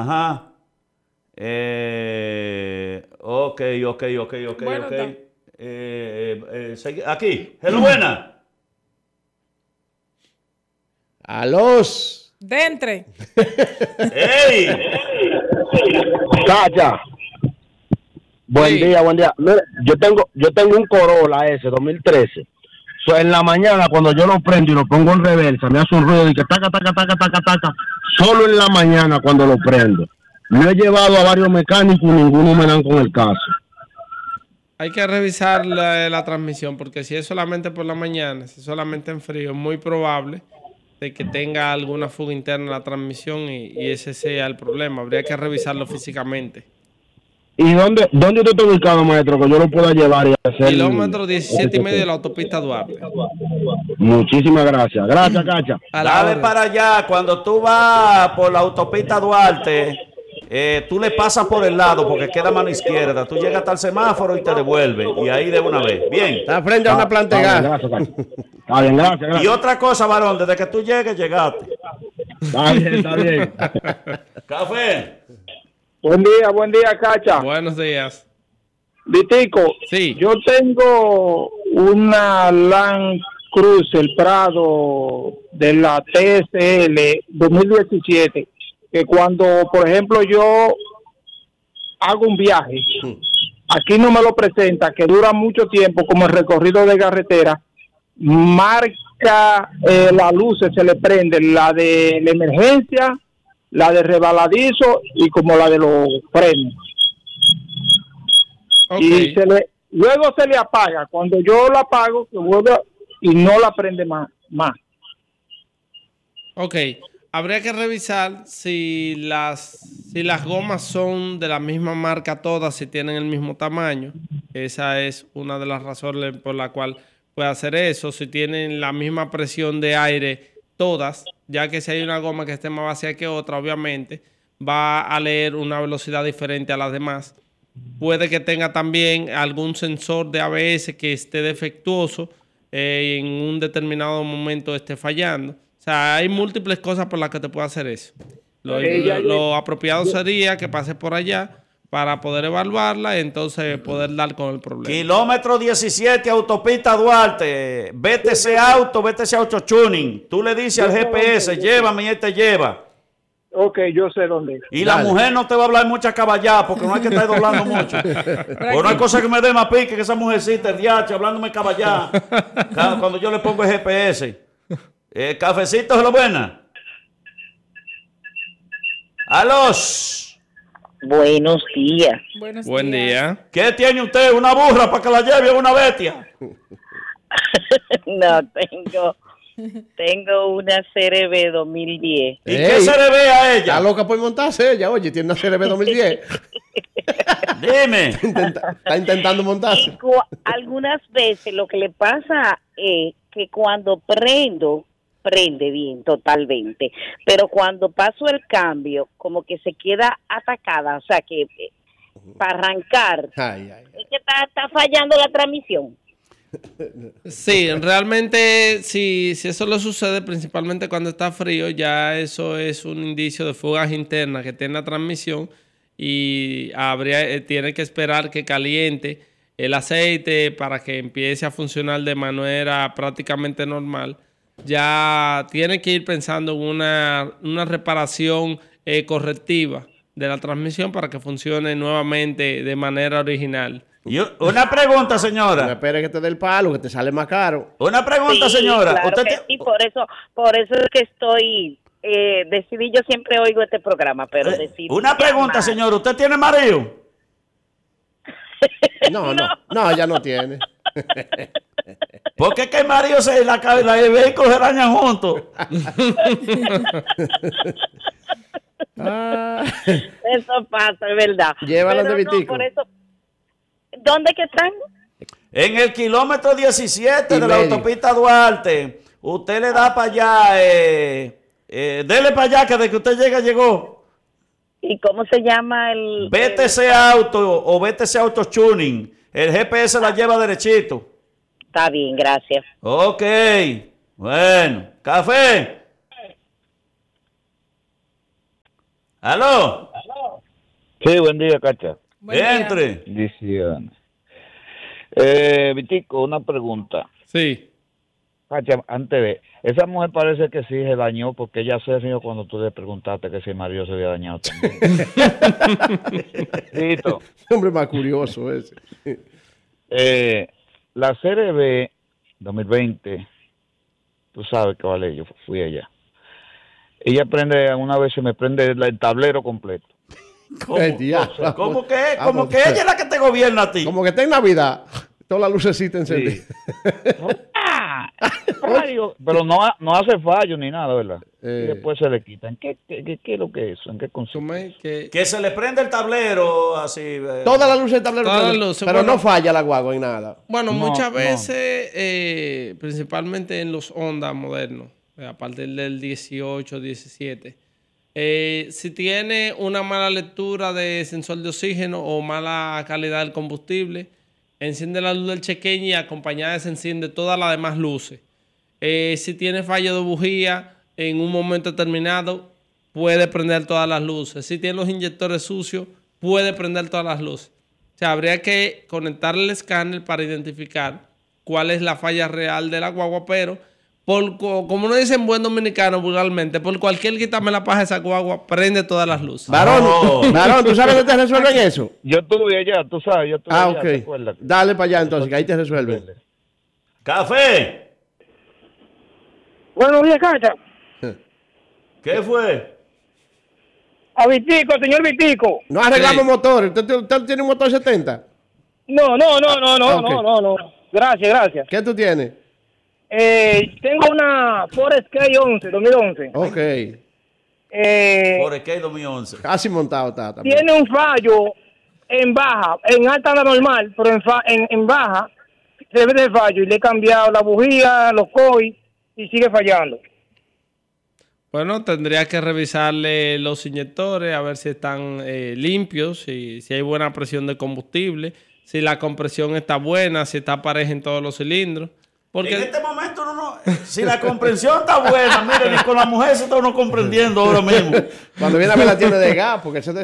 Ajá. Ok. Bueno, Ok. Aquí. Hello, buena. A los. Dentre. ¡Ey! Cacha, buen Sí. día, buen día. Mira, yo tengo un Corolla ese 2013. So, en la mañana cuando yo lo prendo y lo pongo en reversa, me hace un ruido de que taca. Solo en la mañana cuando lo prendo. Lo he llevado a varios mecánicos y ninguno me dan con el caso. Hay que revisar la transmisión, porque si es solamente por la mañana, si es solamente en frío, es muy probable de que tenga alguna fuga interna en la transmisión y ese sea el problema. Habría que revisarlo físicamente. ¿Y dónde tú estás ubicado, maestro, que yo lo pueda llevar y hacer? Kilómetro 17,5 de la autopista Duarte. Muchísimas gracias. Gracias, Cacha. A la Dale orden. para allá. Cuando tú vas por la autopista Duarte, tú le pasas por el lado porque queda mano izquierda. Tú llegas hasta el semáforo y te devuelves. Y ahí de una vez. Bien. Está frente a una planta de gas. Gracias, Cacha. Está bien, gracias. Y otra cosa, varón, desde que tú llegues, llegaste. Está bien. Café. Buen día, Cacha. Buenos días. Vitico, Sí. yo tengo una Land Cruiser Prado de la TSL 2017, que cuando, por ejemplo, yo hago un viaje, aquí no me lo presenta, que dura mucho tiempo, como el recorrido de carretera, marca las luces, se le prende la de la emergencia, la de rebaladizo y como la de los frenos. Ok. Y luego se le apaga. Cuando yo la apago, que vuelve y no la prende más. Ok. Habría que revisar si las gomas son de la misma marca todas, si tienen el mismo tamaño. Esa es una de las razones por la cual puede hacer eso. Si tienen la misma presión de aire todas, ya que si hay una goma que esté más vacía que otra, obviamente va a leer una velocidad diferente a las demás. Puede que tenga también algún sensor de ABS que esté defectuoso, en un determinado momento esté fallando. O sea, hay múltiples cosas por las que te puede hacer eso. Lo apropiado sería que pase por allá para poder evaluarla y entonces poder dar con el problema. Kilómetro 17, autopista Duarte. BTC Auto Tuning. Tú le dices al GPS, llévame y él te lleva. Ok, yo sé dónde es. Y la mujer no te va a hablar mucha caballá porque no hay que estar doblando mucho. Pero no hay cosa que me dé más pique que esa mujercita, el diache, hablándome caballá. Cuando yo le pongo el GPS. Cafecito es lo buena. ¡Alos! Buenos días. Buenos Buen días. día. ¿Qué tiene usted? ¿Una burra para que la lleve a una bestia? No, tengo una CRB 2010. ¿Y qué se le ve a Está ella? loca por montarse ella. Oye, tiene una CRB 2010. Dime. Está intentando montarse. Algunas veces lo que le pasa es que cuando prende bien totalmente, pero cuando paso el cambio, como que se queda atacada, o sea que para arrancar, es que está fallando la transmisión. Sí, realmente si eso le sucede principalmente cuando está frío, ya eso es un indicio de fugas internas que tiene la transmisión y tiene que esperar que caliente el aceite para que empiece a funcionar de manera prácticamente normal. Ya tiene que ir pensando en una reparación correctiva de la transmisión para que funcione nuevamente de manera original. Y una pregunta, No señora. esperes que te dé el palo, que te sale más caro. Una pregunta, Sí, señora. claro Usted que sí, por eso es que estoy decidí, yo siempre oigo este programa, pero decidí una pregunta, llamar. señora. ¿Usted tiene marido? No, ya no tiene. Porque es que el marido el vehículo se dañan juntos. Eso pasa, es verdad. Llévala Pero de no, Vitico. por eso, ¿dónde que están? En el kilómetro 17 Y de la medio. autopista Duarte, usted le da para allá, dele para allá que de que usted llega, llegó. ¿Y cómo se llama el...? BTC Auto o BTC Auto Tuning. El GPS la lleva derechito. Está bien, gracias. Ok. Bueno. Café. ¿Aló? Sí, buen día, Cacha. Entre. Bendiciones. Vitico, una pregunta. Sí. Cacha, antes de... Esa mujer parece que sí se dañó porque ella se rió cuando tú le preguntaste que si Mario se había dañado también. Tito, Hombre más curioso ese. la Serie B 2020, tú sabes que vale, yo fui allá. Ella prende, una vez se me prende el tablero completo. El diablo. ¿Cómo que ella es la que te gobierna a ti? Como que está en Navidad. Todas las lucecitas encendidas. Pero no hace fallo ni nada, ¿verdad? Y Eh. después se le quitan. ¿Qué es lo que es eso? ¿En qué consiste? Que se le prende el tablero así. Todas las luces del tablero. Todas las prenden, luces, pero bueno. no falla la guagua en nada. Bueno, No, muchas no. veces, principalmente en los Honda modernos, a partir del 18, 17, si tiene una mala lectura de sensor de oxígeno o mala calidad del combustible, enciende la luz del check-in y acompañada se enciende todas las demás luces. Si tiene fallo de bujía, en un momento determinado puede prender todas las luces. Si tiene los inyectores sucios, puede prender todas las luces. O sea, habría que conectarle el escáner para identificar cuál es la falla real de la guagua, pero como uno dice en buen dominicano vulgarmente, por cualquier quítame la paja de esa guagua, prende todas las luces. Varón, ¿tú sabes dónde te resuelven eso? Yo estuve allá, tú sabes, allá, ¿te Ok. acuerdas? Dale para allá entonces, que ahí te resuelven. ¡Café! Buenos días, Cacha. ¿Qué fue? A Vitico, señor Vitico. No arreglamos Sí. motores. ¿Usted tiene un motor 70? No. Ok. Gracias. ¿Qué tú tienes? Tengo una Forest K11, 2011. Ok. Por el que 2011. Casi montado está también. Tiene un fallo en baja, en alta la normal, pero en baja se ve de fallo y le he cambiado la bujía, los COI y sigue fallando. Bueno, tendría que revisarle los inyectores a ver si están limpios, si hay buena presión de combustible, si la compresión está buena, si está pareja en todos los cilindros. Porque En este momento si la comprensión está buena, mire, ni con la mujer se está uno comprendiendo ahora mismo. Cuando viene a ver la tiene de gas, porque ese es de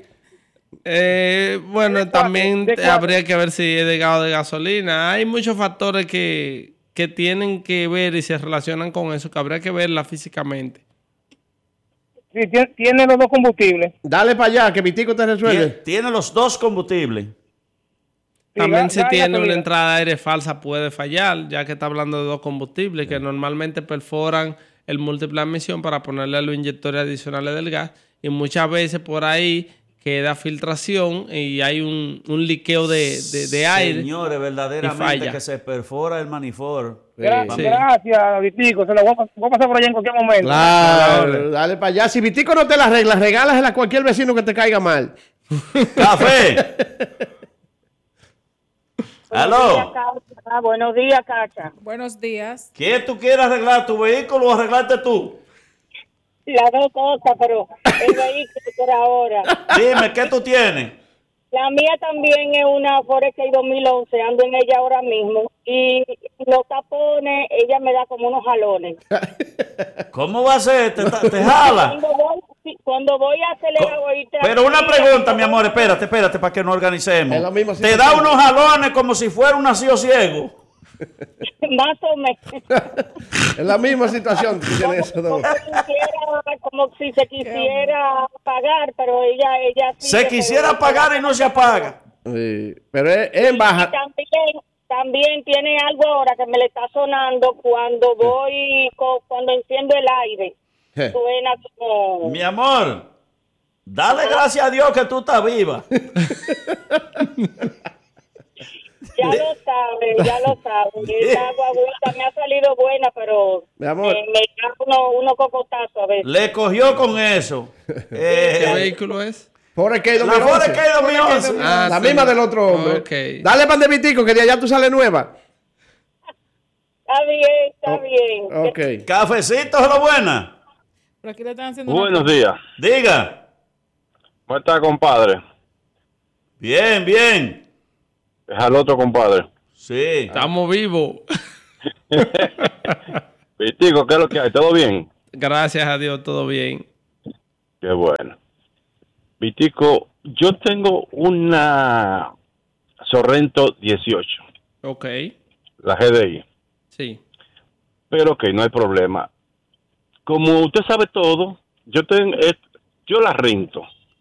6. bueno, también ¿De cuál? habría que ver si es de gas o de gasolina. Hay muchos factores que tienen que ver y se relacionan con eso, que habría que verla físicamente. Sí, tiene los dos combustibles. Dale para allá, que Vitico te resuelve. Tiene los dos combustibles. También si tiene una gasolina. entrada de aire falsa puede fallar, ya que está hablando de dos combustibles que normalmente perforan el múltiple de admisión para ponerle a los inyectores adicionales del gas y muchas veces por ahí queda filtración y hay un liqueo de aire. Señores, y verdaderamente falla. que se perfora el manifold. Sí. Gracias, Vitico. Se lo voy a pasar por allá en cualquier momento. Claro, dale para allá. Si Vitico no te la arregla, regálasela a cualquier vecino que te caiga mal. ¡Café! ¡Aló! Buenos días, Cacha. Buenos días. ¿Qué tú quieres arreglar? ¿Tu vehículo o arreglarte tú? Las dos cosas, pero el vehículo por ahora. Dime, ¿qué tú tienes? La mía también es una Forest 2011, ando en ella ahora mismo. Y los tapones, ella me da como unos jalones. ¿Cómo va a ser? ¿Te jala? Cuando voy a acelerar ahorita... Pero una pregunta, mi amor, espérate, para que nos organicemos. Es la misma ¿Te da unos jalones como si fuera un nacido ciego? Más o menos. Es la misma situación que tienen esos dos. Como si se quisiera apagar, pero ella sí Se quisiera apagar y no se apaga. Sí, pero es en baja. También tiene algo ahora que me le está sonando cuando cuando enciendo el aire. Suena como... Mi amor, dale gracias a Dios que tú estás viva. Ya lo sabes. Esa guaguita me ha salido buena, pero Mi amor. me da unos cocotazos a veces. Le cogió con eso. ¿Qué vehículo es? Por el que La Forest K 2011. Ah, la sí. misma del otro hombre. Ok. Dale pan de Vitico, que de allá tú sales nueva. Está bien. Ok. Cafecito es lo buena. Por aquí le están haciendo Buenos días. Diga. ¿Cómo está, compadre? Bien, bien. Es al otro compadre. Sí. Estamos vivos. Vitico, ¿qué es lo que hay? ¿Todo bien? Gracias a Dios, todo bien. Qué bueno. Vitico, Yo tengo una Sorrento 18. Ok. La GDI. Sí. Pero ok, no hay problema. Como usted sabe todo, yo la rento.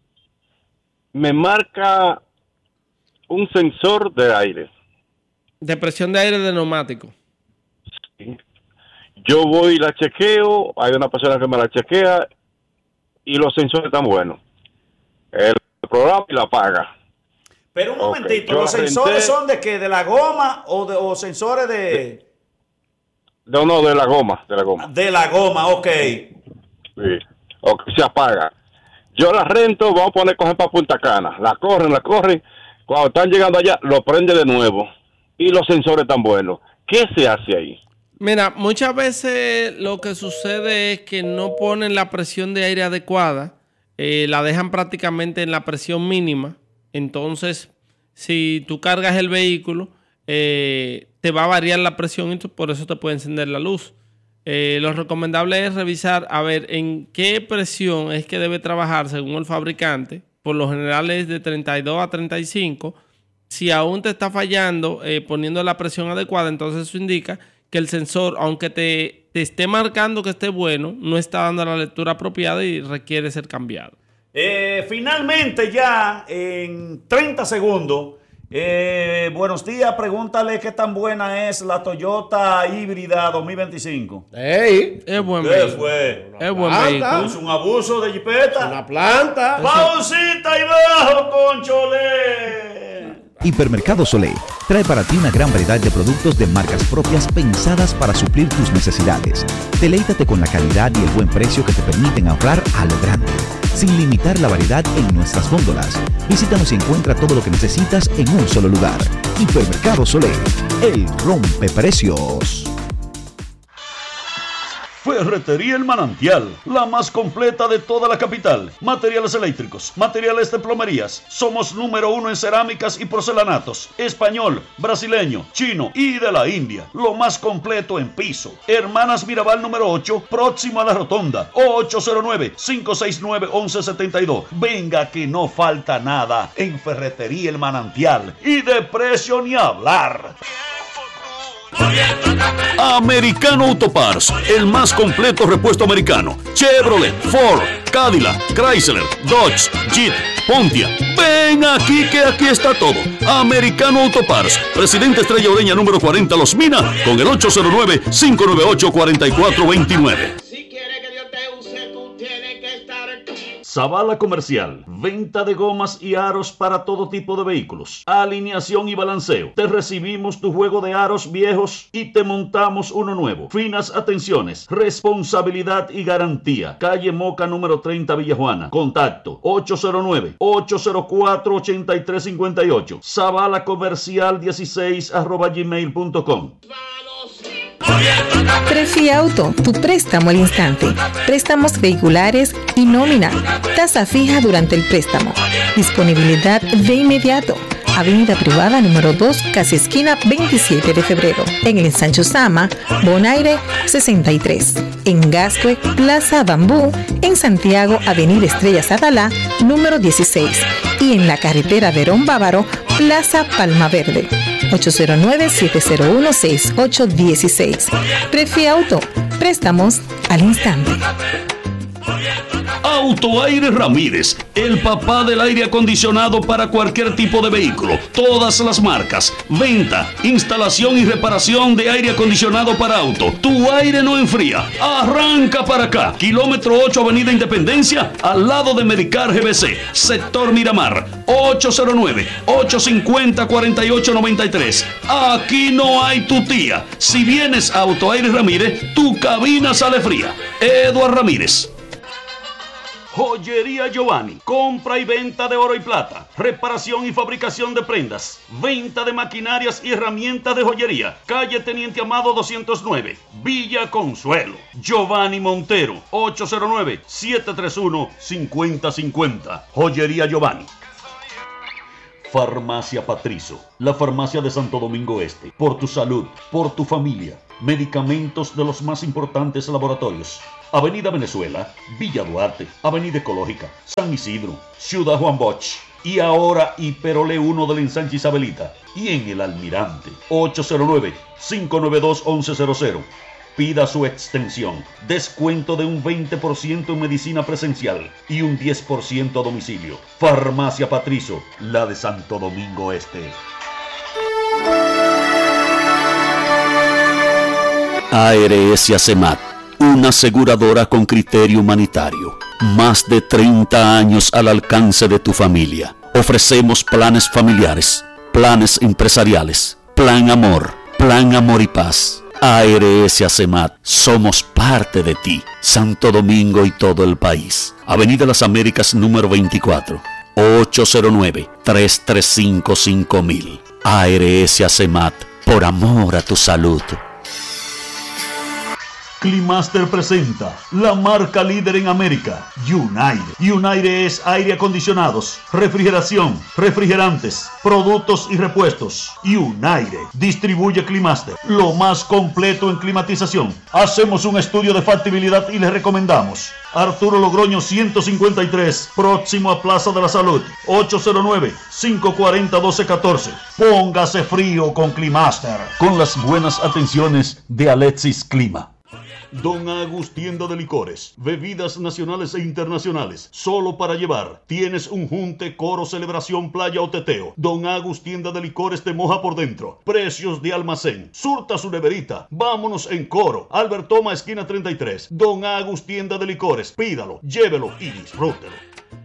Me marca un sensor de aire. De presión de aire de neumático. Sí. Yo voy y la chequeo, hay una persona que me la chequea y los sensores están buenos. El programa y la paga. Pero un momentito, ¿los sensores son de qué? ¿De la goma o sensores de...? No, de la goma. De la goma, ok. Sí, ok, se apaga. Yo la rento, vamos a poner coger para Punta Cana. La corren. Cuando están llegando allá, lo prende de nuevo. Y los sensores están buenos. ¿Qué se hace ahí? Mira, muchas veces lo que sucede es que no ponen la presión de aire adecuada. La dejan prácticamente en la presión mínima. Entonces, si tú cargas el vehículo, te va a variar la presión y por eso te puede encender la luz. Lo recomendable es revisar a ver en qué presión es que debe trabajar según el fabricante. Por lo general es de 32 a 35. Si aún te está fallando poniendo la presión adecuada, entonces eso indica que el sensor, aunque te esté marcando que esté bueno, no está dando la lectura apropiada y requiere ser cambiado. Finalmente ya en 30 segundos, buenos días, pregúntale qué tan buena es la Toyota híbrida 2025. ¡Ey! Es buen ¿Qué vehículo. fue? Es buen vehículo. Es un abuso de jipeta. Una planta. Pausita y bajo, Conchole. Hipermercado Solé trae para ti una gran variedad de productos de marcas propias pensadas para suplir tus necesidades. Deleítate con la calidad y el buen precio que te permiten ahorrar a lo grande, sin limitar la variedad en nuestras góndolas. Visítanos y encuentra todo lo que necesitas en un solo lugar. Hipermercado Solé, el rompeprecios. Ferretería El Manantial, la más completa de toda la capital. Materiales eléctricos, materiales de plomerías. Somos número 1 en cerámicas y porcelanatos. Español, brasileño, chino y de la India. Lo más completo en piso. Hermanas Mirabal número 8, próximo a la rotonda. 809-569-1172. Venga que no falta nada en Ferretería El Manantial. Y de precio ni hablar. Americano Auto Parts, el más completo repuesto americano. Chevrolet, Ford, Cadillac, Chrysler, Dodge, Jeep, Pontiac. Ven aquí que aquí está todo. Americano Auto Parts, Presidente Estrella Ureña número 40 Los Minas, con el 809-598-4429. Zavala Comercial, venta de gomas y aros para todo tipo de vehículos, alineación y balanceo. Te recibimos tu juego de aros viejos y te montamos uno nuevo. Finas atenciones, responsabilidad y garantía. Calle Moca número 30 Villajuana. Contacto 809-804-8358. Zavala Comercial 16@gmail.com. Prefiauto, tu préstamo al instante. Préstamos vehiculares y nómina. Tasa fija durante el préstamo. Disponibilidad de inmediato. Avenida Privada número 2, casi esquina 27 de febrero. En el Ensancho Sama, Bonaire 63. En Gascue, Plaza Bambú. En Santiago, Avenida Estrellas Adalá, número 16. Y en la carretera Verón Bávaro, Plaza Palma Verde. 809-701-6816. Prefiauto, préstamos al instante. Autoaire Ramírez, el papá del aire acondicionado para cualquier tipo de vehículo, todas las marcas, venta, instalación y reparación de aire acondicionado para auto. Tu aire no enfría, arranca para acá, kilómetro 8 Avenida Independencia, al lado de Medicar GBC, sector Miramar, 809-850-4893. Aquí no hay tu tía. Si vienes a Autoaire Ramírez, tu cabina sale fría. Eduardo Ramírez. Joyería Giovanni, compra y venta de oro y plata, reparación y fabricación de prendas, venta de maquinarias y herramientas de joyería. Calle Teniente Amado 209, Villa Consuelo. Giovanni Montero, 809-731-5050. Joyería Giovanni. Farmacia Patricio, la farmacia de Santo Domingo Este. Por tu salud, por tu familia. Medicamentos de los más importantes laboratorios. Avenida Venezuela, Villa Duarte, Avenida Ecológica, San Isidro, Ciudad Juan Bosch. Y ahora Hiperolé 1 del ensanche Isabelita. Y en el Almirante, 809-592-1100. Pida su extensión. Descuento de un 20% en medicina presencial y un 10% a domicilio. Farmacia Patricio, la de Santo Domingo Este. ARS Asemat, una aseguradora con criterio humanitario. Más de 30 años al alcance de tu familia. Ofrecemos planes familiares, planes empresariales, plan amor y paz. ARS Asemat, somos parte de ti, Santo Domingo y todo el país. Avenida Las Américas número 24, 809-335-5000. ARS Asemat, por amor a tu salud. Climaster presenta la marca líder en América, United. United es aire acondicionados, refrigeración, refrigerantes, productos y repuestos. United distribuye Climaster, lo más completo en climatización. Hacemos un estudio de factibilidad y le recomendamos. Arturo Logroño 153, próximo a Plaza de la Salud, 809-540-1214. Póngase frío con Climaster, con las buenas atenciones de Alexis Clima. Don Agus Tienda de Licores, bebidas nacionales e internacionales, solo para llevar. Tienes un junte, coro, celebración, playa o teteo. Don Agus Tienda de Licores te moja por dentro. Precios de almacén. Surta su neverita. Vámonos en coro. Albert Toma, esquina 33. Don Agus Tienda de Licores. Pídalo, llévelo y disfrútelo.